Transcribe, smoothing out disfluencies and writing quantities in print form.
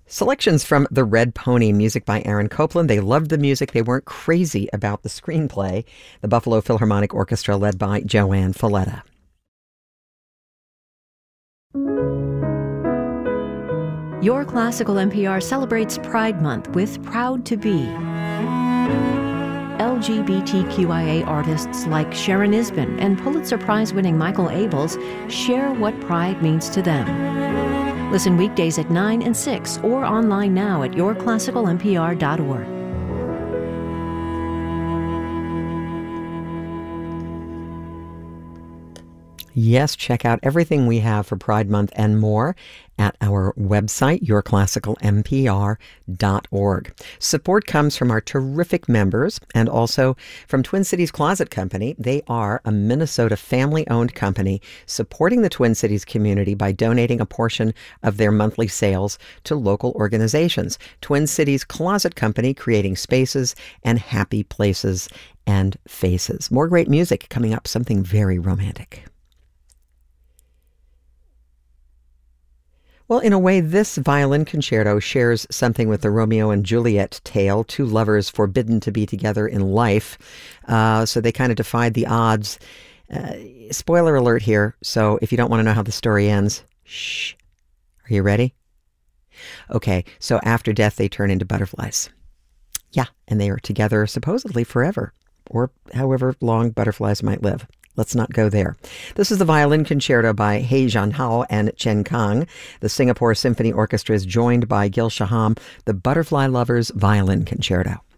Selections from The Red Pony, music by Aaron Copland. They loved the music. They weren't crazy about the screenplay. The Buffalo Philharmonic Orchestra, led by Joanne Falletta. Your Classical NPR celebrates Pride Month with Proud to Be. LGBTQIA artists like Sharon Isbin and Pulitzer Prize-winning Michael Abels share what pride means to them. Listen weekdays at 9 and 6 or online now at yourclassicalnpr.org. Yes, check out everything we have for Pride Month and more at our website, yourclassicalnpr.org. Support comes from our terrific members and also from Twin Cities Closet Company. They are a Minnesota family-owned company supporting the Twin Cities community by donating a portion of their monthly sales to local organizations. Twin Cities Closet Company, creating spaces and happy places and faces. More great music coming up, something very romantic. Well, in a way, this violin concerto shares something with the Romeo and Juliet tale, two lovers forbidden to be together in life. So they kind of defied the odds. Spoiler alert here, so if you don't want to know how the story ends, shh. Are you ready? Okay, so after death, they turn into butterflies. Yeah, and they are together supposedly forever, or however long butterflies might live. Let's not go there. This is the Violin Concerto by He Jianhao and Chen Kang. The Singapore Symphony Orchestra is joined by Gil Shaham, the Butterfly Lovers Violin Concerto.